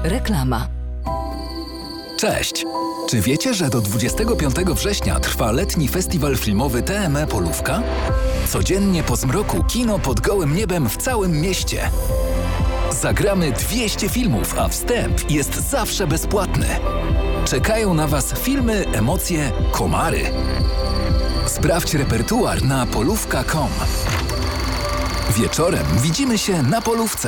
Reklama. Cześć! Czy wiecie, że do 25 września trwa letni festiwal filmowy TME Polówka? Codziennie po zmroku kino pod gołym niebem w całym mieście. Zagramy 200 filmów, a wstęp jest zawsze bezpłatny. Czekają na Was filmy, emocje, komary. Sprawdź repertuar na polówka.com. Wieczorem widzimy się na polówce.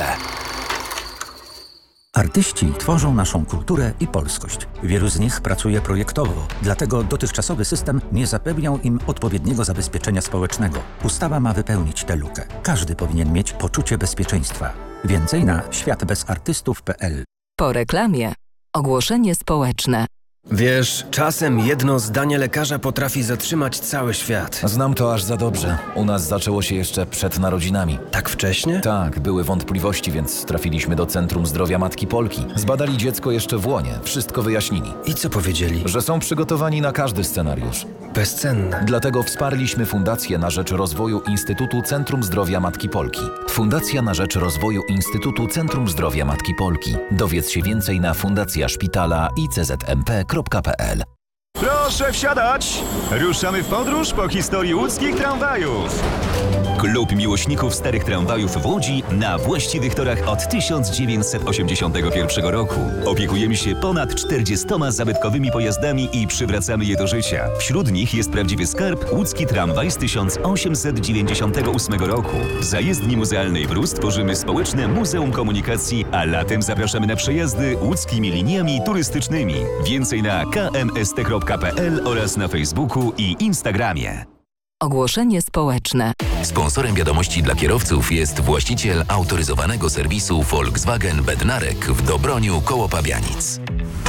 Artyści tworzą naszą kulturę i polskość. Wielu z nich pracuje projektowo, dlatego dotychczasowy system nie zapewniał im odpowiedniego zabezpieczenia społecznego. Ustawa ma wypełnić tę lukę. Każdy powinien mieć poczucie bezpieczeństwa. Więcej na światbezartystów.pl. Po reklamie. Ogłoszenie społeczne. Wiesz, czasem jedno zdanie lekarza potrafi zatrzymać cały świat. Znam to aż za dobrze. U nas zaczęło się jeszcze przed narodzinami. Tak wcześnie? Tak, były wątpliwości, więc trafiliśmy do Centrum Zdrowia Matki Polki. Zbadali dziecko jeszcze w łonie, wszystko wyjaśnili. I co powiedzieli? Że są przygotowani na każdy scenariusz. Bezcenne. Dlatego wsparliśmy Fundację na rzecz rozwoju Instytutu Centrum Zdrowia Matki Polki. Fundacja na rzecz rozwoju Instytutu Centrum Zdrowia Matki Polki. Dowiedz się więcej na fundacjaszpitala.iczmp.pl. Proszę wsiadać! Ruszamy w podróż po historii łódzkich tramwajów. Klub miłośników starych tramwajów w Łodzi na właściwych torach od 1981 roku. Opiekujemy się ponad 40 zabytkowymi pojazdami i przywracamy je do życia. Wśród nich jest prawdziwy skarb łódzki tramwaj z 1898 roku. W zajezdni muzealnej Brus tworzymy społeczne Muzeum Komunikacji, a latem zapraszamy na przejazdy łódzkimi liniami turystycznymi. Więcej na kmst.pl oraz na Facebooku i Instagramie. Ogłoszenie społeczne. Sponsorem wiadomości dla kierowców jest właściciel autoryzowanego serwisu Volkswagen Bednarek w Dobroniu koło Pabianic.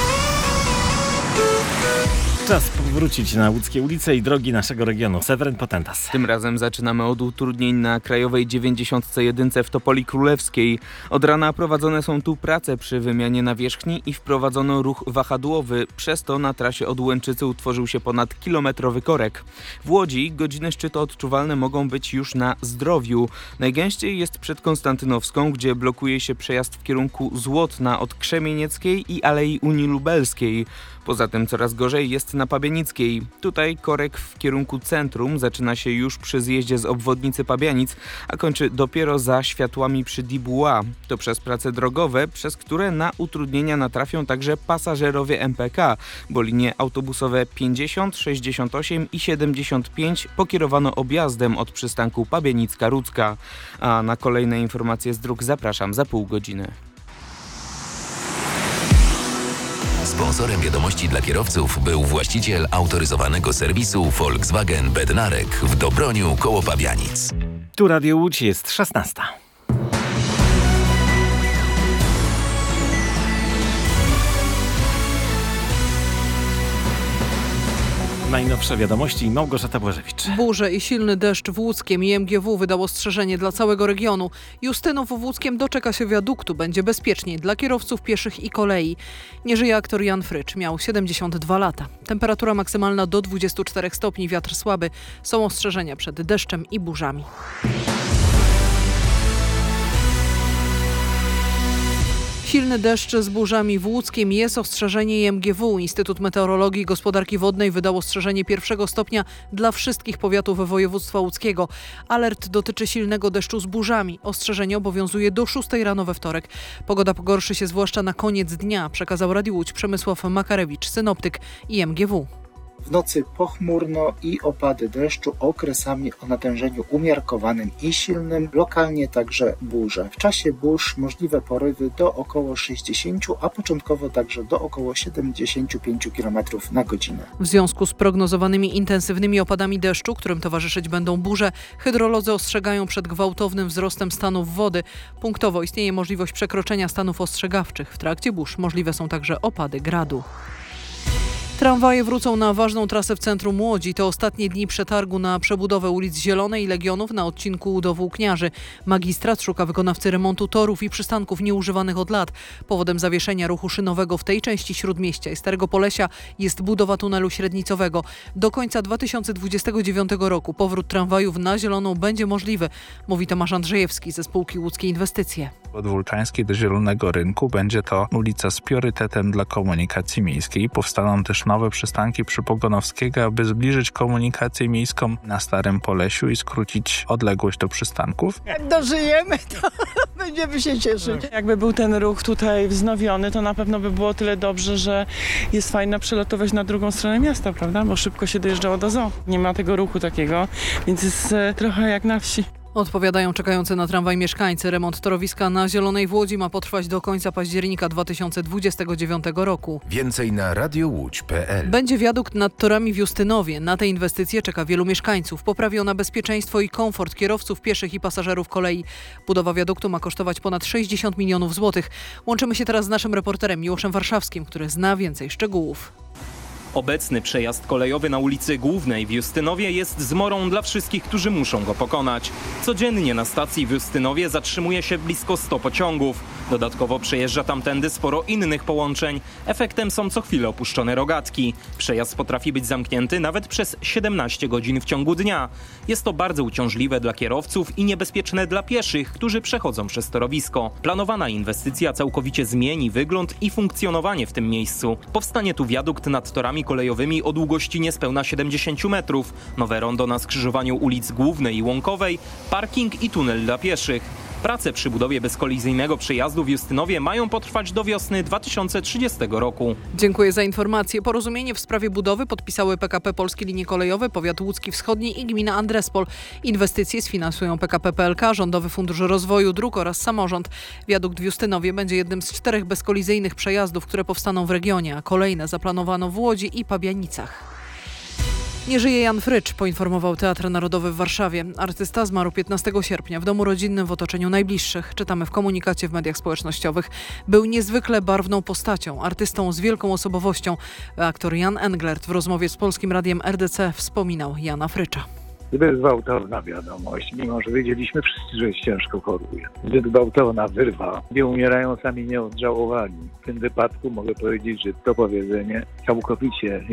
Czas powrócić na łódzkie ulice i drogi naszego regionu. Seweryn Potentas. Tym razem zaczynamy od utrudnień na Krajowej 91 w Topoli Królewskiej. Od rana prowadzone są tu prace przy wymianie nawierzchni i wprowadzono ruch wahadłowy. Przez to na trasie od Łęczycy utworzył się ponad kilometrowy korek. W Łodzi godziny szczytu odczuwalne mogą być już na Zdrowiu. Najgęściej jest przed Konstantynowską, gdzie blokuje się przejazd w kierunku Złotna od Krzemienieckiej i Alei Unii Lubelskiej. Poza tym coraz gorzej jest na Pabianickiej. Tutaj korek w kierunku centrum zaczyna się już przy zjeździe z obwodnicy Pabianic, a kończy dopiero za światłami przy Dibuła. To przez prace drogowe, przez które na utrudnienia natrafią także pasażerowie MPK, bo linie autobusowe 50, 68 i 75 pokierowano objazdem od przystanku Pabianicka-Rudzka. A na kolejne informacje z dróg zapraszam za pół godziny. Sponsorem wiadomości dla kierowców był właściciel autoryzowanego serwisu Volkswagen Bednarek w Dobroniu koło Pabianic. Tu Radio Łódź, jest 16. Najnowsze wiadomości, Małgorzata Błażewicz. Burze i silny deszcz w Łódzkiem. IMGW wydało ostrzeżenie dla całego regionu. Justynów w Łódzkiem doczeka się wiaduktu. Będzie bezpieczniej dla kierowców, pieszych i kolei. Nie żyje aktor Jan Frycz. Miał 72 lata. Temperatura maksymalna do 24 stopni, wiatr słaby. Są ostrzeżenia przed deszczem i burzami. Silny deszcz z burzami w Łódzkiem, jest ostrzeżenie IMGW. Instytut Meteorologii i Gospodarki Wodnej wydał ostrzeżenie pierwszego stopnia dla wszystkich powiatów województwa łódzkiego. Alert dotyczy silnego deszczu z burzami. Ostrzeżenie obowiązuje do 6 rano we wtorek. Pogoda pogorszy się zwłaszcza na koniec dnia, przekazał Radiu Łódź Przemysław Makarewicz, synoptyk IMGW. W nocy pochmurno i opady deszczu, okresami o natężeniu umiarkowanym i silnym, lokalnie także burze. W czasie burz możliwe porywy do około 60, a początkowo także do około 75 km na godzinę. W związku z prognozowanymi intensywnymi opadami deszczu, którym towarzyszyć będą burze, hydrolodzy ostrzegają przed gwałtownym wzrostem stanów wody. Punktowo istnieje możliwość przekroczenia stanów ostrzegawczych. W trakcie burz możliwe są także opady gradu. Tramwaje wrócą na ważną trasę w centrum Łodzi. To ostatnie dni przetargu na przebudowę ulic Zielonej i Legionów na odcinku do Włókniarzy. Magistrat szuka wykonawcy remontu torów i przystanków nieużywanych od lat. Powodem zawieszenia ruchu szynowego w tej części Śródmieścia i Starego Polesia jest budowa tunelu średnicowego. Do końca 2029 roku powrót tramwajów na Zieloną będzie możliwy, mówi Tomasz Andrzejewski ze spółki Łódzkie Inwestycje. Od Wólczańskiej do Zielonego Rynku będzie to ulica z priorytetem dla komunikacji miejskiej. Powstaną też nowe przystanki przy Pogonowskiego, aby zbliżyć komunikację miejską na Starym Polesiu i skrócić odległość do przystanków. Jak dożyjemy, to będziemy się cieszyć. Jakby był ten ruch tutaj wznowiony, to na pewno by było tyle dobrze, że jest fajnie przelotować na drugą stronę miasta, prawda? Bo szybko się dojeżdżało do zoo. Nie ma tego ruchu takiego, więc jest trochę jak na wsi. Odpowiadają czekający na tramwaj mieszkańcy. Remont torowiska na Zielonej w Łodzi ma potrwać do końca października 2029 roku. Więcej na radiołódź.pl. Będzie wiadukt nad torami w Justynowie. Na tę inwestycję czeka wielu mieszkańców. Poprawi ona bezpieczeństwo i komfort kierowców, pieszych i pasażerów kolei. Budowa wiaduktu ma kosztować ponad 60 milionów złotych. Łączymy się teraz z naszym reporterem Miłoszem Warszawskim, który zna więcej szczegółów. Obecny przejazd kolejowy na ulicy Głównej w Justynowie jest zmorą dla wszystkich, którzy muszą go pokonać. Codziennie na stacji w Justynowie zatrzymuje się blisko 100 pociągów. Dodatkowo przejeżdża tamtędy sporo innych połączeń. Efektem są co chwilę opuszczone rogatki. Przejazd potrafi być zamknięty nawet przez 17 godzin w ciągu dnia. Jest to bardzo uciążliwe dla kierowców i niebezpieczne dla pieszych, którzy przechodzą przez torowisko. Planowana inwestycja całkowicie zmieni wygląd i funkcjonowanie w tym miejscu. Powstanie tu wiadukt nad torami kolejowymi o długości niespełna 70 metrów, nowe rondo na skrzyżowaniu ulic Głównej i Łąkowej, parking i tunel dla pieszych. Prace przy budowie bezkolizyjnego przejazdu w Justynowie mają potrwać do wiosny 2030 roku. Dziękuję za informację. Porozumienie w sprawie budowy podpisały PKP Polskie Linie Kolejowe, Powiat Łódzki Wschodni i Gmina Andrespol. Inwestycje sfinansują PKP PLK, Rządowy Fundusz Rozwoju Dróg oraz samorząd. Wiadukt w Justynowie będzie jednym z 4 bezkolizyjnych przejazdów, które powstaną w regionie, a kolejne zaplanowano w Łodzi i Pabianicach. Nie żyje Jan Frycz, poinformował Teatr Narodowy w Warszawie. Artysta zmarł 15 sierpnia w domu rodzinnym w otoczeniu najbliższych. Czytamy w komunikacie w mediach społecznościowych. Był niezwykle barwną postacią, artystą z wielką osobowością. Aktor Jan Englert w rozmowie z Polskim Radiem RDC wspominał Jana Frycza. Zbyt gwałtowna wiadomość, mimo że wiedzieliśmy wszyscy, że jest ciężko choruje. Zbyt gwałtowna wyrwa. Nie umierają, sami nie odżałowani. W tym wypadku mogę powiedzieć, że to powiedzenie całkowicie